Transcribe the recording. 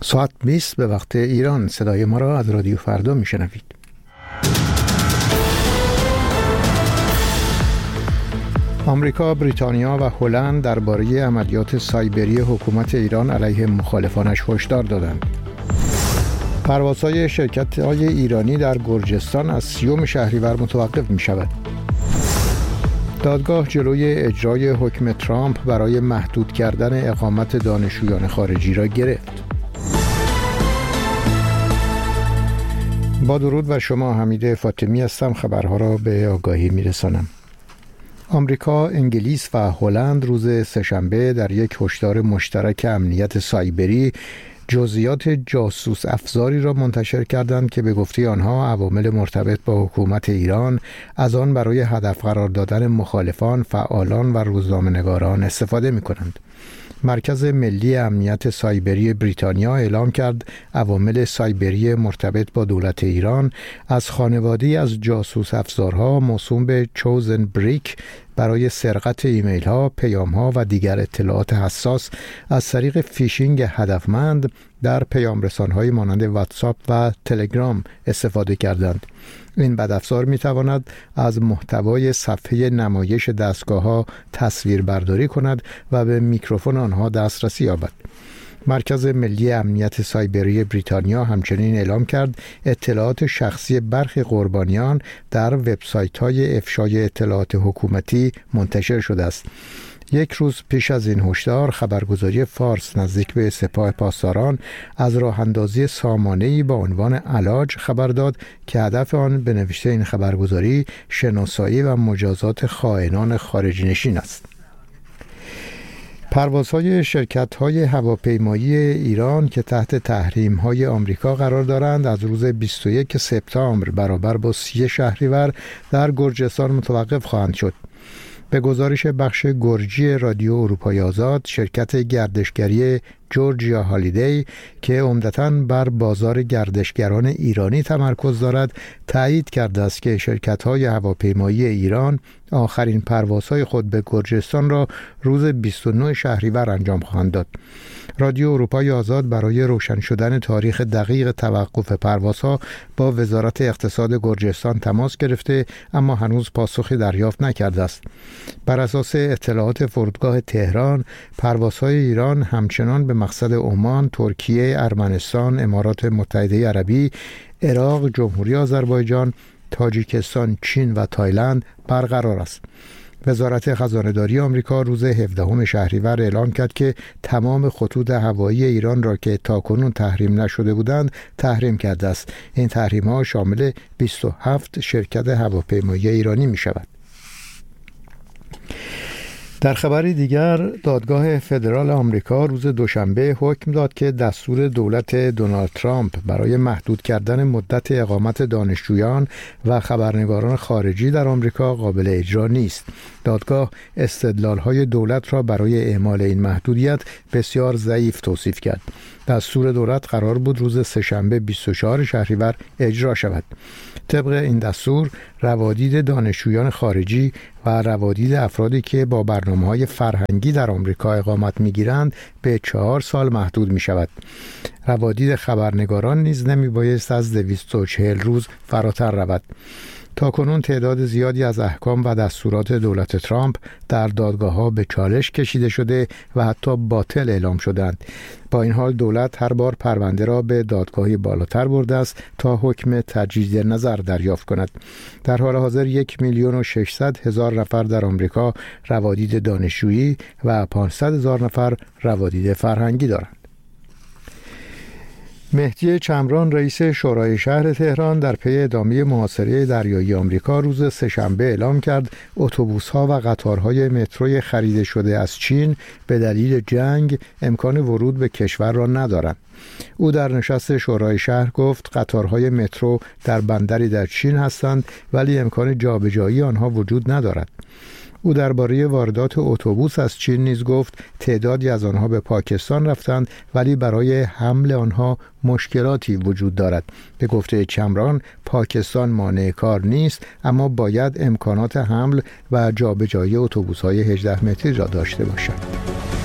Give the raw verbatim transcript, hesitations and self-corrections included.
ساعت بیست به وقت ایران. صدای ما را از رادیو فردا میشنوید. آمریکا، بریتانیا و هلند درباره عملیات سایبری حکومت ایران علیه مخالفانش هشدار دادند. پروازهای شرکت‌های ایرانی در گرجستان از سیوم شهریور متوقف می شود. دادگاه جلوی اجرای حکم ترامپ برای محدود کردن اقامت دانشجویان خارجی را گرفت. با درود بر شما، حمید فاطمی هستم. خبرها را به آگاهی می رسانم. آمریکا، انگلیس و هلند روز سه‌شنبه در یک هشدار مشترک امنیت سایبری جزئیات جاسوس افزاری را منتشر کردند که به گفته آنها عوامل مرتبط با حکومت ایران از آن برای هدف قرار دادن مخالفان، فعالان و روزنامه‌نگاران استفاده می‌کنند. مرکز ملی امنیت سایبری بریتانیا اعلام کرد عوامل سایبری مرتبط با دولت ایران از خانواده‌ای از جاسوس افزارها موسوم به چوزن بریک برای سرقت ایمیل ها، پیام ها و دیگر اطلاعات حساس از طریق فیشینگ هدفمند در پیام رسان های مانند واتساپ و تلگرام استفاده کردند. این بدافزار می تواند از محتوای صفحه نمایش دستگاه ها تصویر برداری کند و به میکروفون آنها دسترسی یابد. مرکز ملی امنیت سایبری بریتانیا همچنین اعلام کرد اطلاعات شخصی برخی قربانیان در وبسایت‌های افشای اطلاعات حکومتی منتشر شده است. یک روز پیش از این هشدار، خبرگزاری فارس نزدیک به سپاه پاسداران از راه اندازی سامانه‌ای با عنوان علاج خبر داد که هدف آن به نوشته این خبرگزاری شناسایی و مجازات خائنان خارجی نشین است. پروازهای شرکت‌های هواپیمایی ایران که تحت تحریم‌های آمریکا قرار دارند از روز بیست و یک سپتامبر برابر با سی شهریور در گرجستان متوقف خواهند شد. به گزارش بخش گرجی رادیو اروپای آزاد، شرکت گردشگری جورجیا هالیدی که عمدتاً بر بازار گردشگران ایرانی تمرکز دارد، تایید کرده است که شرکت‌های هواپیمایی ایران آخرین پروازهای خود به گرجستان را روز بیست و نه شهریور انجام خواهند داد. رادیو اروپای آزاد برای روشن شدن تاریخ دقیق توقف پروازها با وزارت اقتصاد گرجستان تماس گرفته، اما هنوز پاسخی دریافت نکرده است. بر اساس اطلاعات فرودگاه تهران، پروازهای ایران همچنان به مقصد عمان، ترکیه، ارمنستان، امارات متحده عربی، عراق، جمهوری آذربایجان، تاجیکستان، چین و تایلند برقرار است. وزارت خزانه‌داری آمریکا روز هفدهم شهریور اعلام کرد که تمام خطوط هوایی ایران را که تاکنون تحریم نشده بودند تحریم کرده است. این تحریم‌ها شامل بیست و هفت شرکت هواپیمایی ایرانی می‌شود. در خبری دیگر، دادگاه فدرال آمریکا روز دوشنبه حکم داد که دستور دولت دونالد ترامپ برای محدود کردن مدت اقامت دانشجویان و خبرنگاران خارجی در آمریکا قابل اجرا نیست. دادگاه استدلال‌های دولت را برای اعمال این محدودیت بسیار ضعیف توصیف کرد. دستور دولت قرار بود روز سه‌شنبه بیست و چهارم شهریور اجرا شود. طبق این دستور، روادید دانشجویان خارجی و روادید افرادی که با برنامه‌های فرهنگی در آمریکا اقامت می‌گیرند به چهار سال محدود می‌شود. روادید خبرنگاران نیز نمی‌بایست از دویست و چهل روز فراتر رود. تاکنون تعداد زیادی از احکام و دستورات دولت ترامپ در دادگاه‌ها به چالش کشیده شده و حتی باطل اعلام شدند. با این حال دولت هر بار پرونده را به دادگاهی بالاتر برده است تا حکم تجدید نظر دریافت کند. در حال حاضر یک میلیون و ششصد هزار نفر در آمریکا روادید دانشجویی و پانصد هزار نفر روادید فرهنگی دارند. مهدی چمران، رئیس شورای شهر تهران، در پی ادامه محاصره دریایی آمریکا روز سه‌شنبه اعلام کرد اتوبوس‌ها و قطارهای متروی خریده شده از چین به دلیل جنگ امکان ورود به کشور را ندارند. او در نشست شورای شهر گفت قطارهای مترو در بندری در چین هستند ولی امکان جابجایی آنها وجود ندارد. او درباره واردات اتوبوس از چین نیز گفت تعدادی از آنها به پاکستان رفتند ولی برای حمل آنها مشکلاتی وجود دارد. به گفته چمران، پاکستان مانع کار نیست، اما باید امکانات حمل و جابجایی اتوبوس‌های هجده متری را داشته باشد.